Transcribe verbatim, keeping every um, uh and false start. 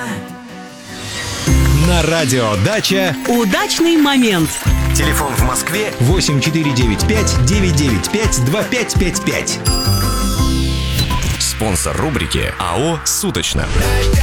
На радио «Дача» удачный момент. Телефон в Москве восемь четыре девять пять девять девять пять два пять пять пять. спонсор рубрики АО «Суточно».